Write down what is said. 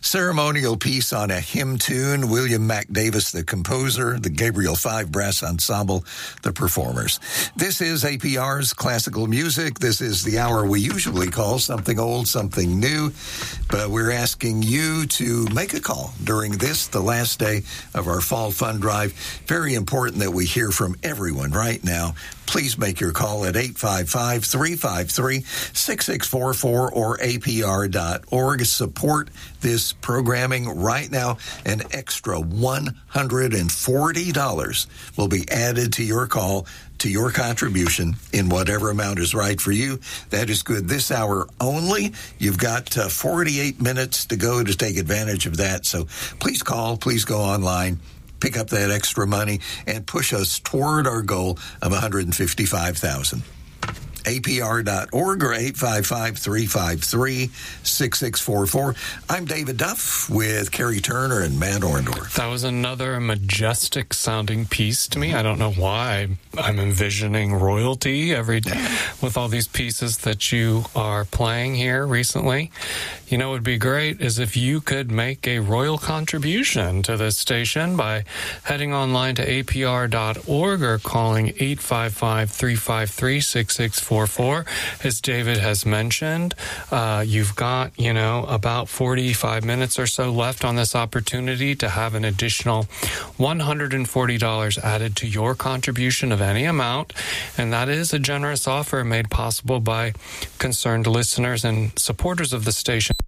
ceremonial piece on a hymn tune. William Mac Davis, the composer, the Gabriel 5 Brass Ensemble, the performers. This is APR's Classical Music. This is the hour we usually call Something Old, Something New, but we're asking you to make a call during this, the last day of our Fall Fund Drive. Very important that we hear from everyone right now. Please make your call at 855-353-6644 or apr.org. Support this programming right now. An extra $140 will be added to your call, to your contribution in whatever amount is right for you. That is good this hour only. You've got 48 minutes to go to take advantage of that. So please call, please go online, pick up that extra money, and push us toward our goal of $155,000. APR.org or 855-353-6644. I'm David Duff with Kerry Turner and Matt Orndorff. That was another majestic sounding piece to me. I don't know why I'm envisioning royalty with all these pieces that you are playing here recently. You know, what would be great is if you could make a royal contribution to this station by heading online to apr.org or calling 855-353-6644. As David has mentioned, you've got, about 45 minutes or so left on this opportunity to have an additional $140 added to your contribution of any amount. And that is a generous offer made possible by concerned listeners and supporters of the station.